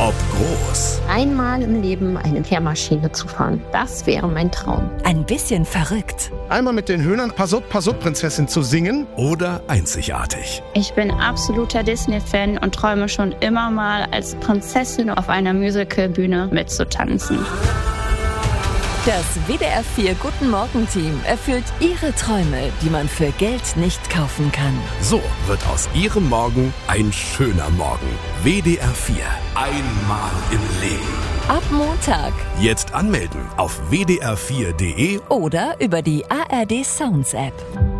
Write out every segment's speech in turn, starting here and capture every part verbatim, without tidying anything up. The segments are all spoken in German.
ob groß. Einmal im Leben eine Kehrmaschine zu fahren, das wäre mein Traum. Ein bisschen verrückt. Einmal mit den Hühnern Passot Passot Prinzessin zu singen. Oder einzigartig. Ich bin absoluter Disney-Fan und träume schon immer mal als Prinzessin auf einer Musicalbühne mitzutanzen. Das W D R vier Guten Morgen-Team erfüllt Ihre Träume, die man für Geld nicht kaufen kann. So wird aus Ihrem Morgen ein schöner Morgen. W D R vier. Einmal im Leben. Ab Montag. Jetzt anmelden auf w d r vier punkt d e Oder über die A R D Sounds App.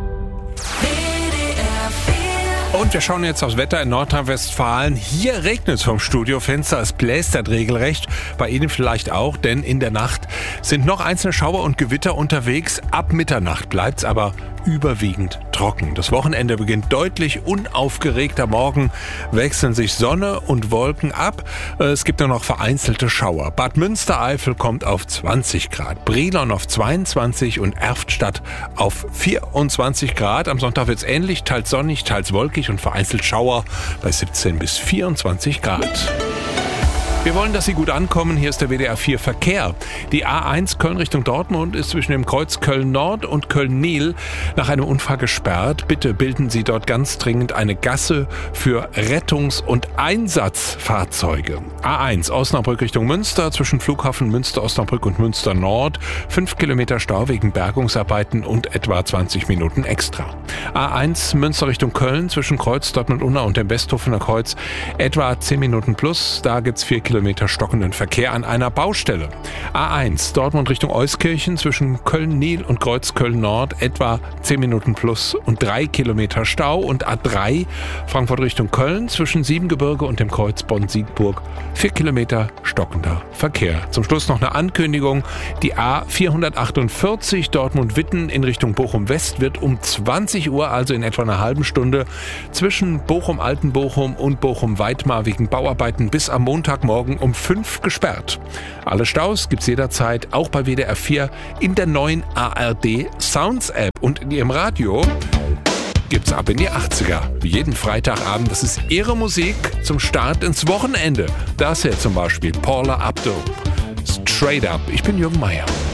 Und wir schauen jetzt aufs Wetter in Nordrhein-Westfalen. Hier regnet es vom Studiofenster, es blästert regelrecht. Bei Ihnen vielleicht auch, denn in der Nacht sind noch einzelne Schauer und Gewitter unterwegs. Ab Mitternacht bleibt es aber überwiegend trocken. Das Wochenende beginnt deutlich unaufgeregter. Morgen wechseln sich Sonne und Wolken ab. Es gibt nur noch vereinzelte Schauer. Bad Münstereifel kommt auf zwanzig Grad, Brilon auf zweiundzwanzig und Erftstadt auf vierundzwanzig Grad. Am Sonntag wird es ähnlich, teils sonnig, teils wolkig und vereinzelt Schauer bei siebzehn bis vierundzwanzig Grad. Wir wollen, dass Sie gut ankommen. Hier ist der W D R vier Verkehr. Die A eins Köln Richtung Dortmund ist zwischen dem Kreuz Köln-Nord und Köln-Nil nach einem Unfall gesperrt. Bitte bilden Sie dort ganz dringend eine Gasse für Rettungs- und Einsatzfahrzeuge. A eins Osnabrück Richtung Münster zwischen Flughafen Münster-Osnabrück und Münster-Nord. Fünf Kilometer Stau wegen Bergungsarbeiten und etwa zwanzig Minuten extra. A eins Münster Richtung Köln zwischen Kreuz Dortmund-Unna und dem Westhofener Kreuz etwa zehn Minuten plus. Da gibt es vier Kilometer stockenden Verkehr an einer Baustelle. A eins Dortmund Richtung Euskirchen zwischen Köln-Nil und Kreuz Köln-Nord etwa zehn Minuten plus und drei Kilometer Stau. Und A drei Frankfurt Richtung Köln zwischen Siebengebirge und dem Kreuz Bonn-Siegburg vier Kilometer stockender Verkehr. Zum Schluss noch eine Ankündigung. Die A vierhundertachtundvierzig Dortmund-Witten in Richtung Bochum-West wird um zwanzig Uhr, also in etwa einer halben Stunde, zwischen Bochum-Altenbochum und Bochum-Weitmar wegen Bauarbeiten bis am Montagmorgen um fünf gesperrt. Alle Staus gibt's jederzeit auch bei W D R vier in der neuen A R D Sounds App und in Ihrem Radio gibt's ab in die achtziger. Wie jeden Freitagabend, das ist Ihre Musik zum Start ins Wochenende. Das hier zum Beispiel Paula Abdul. Straight Up. Ich bin Jürgen Meier.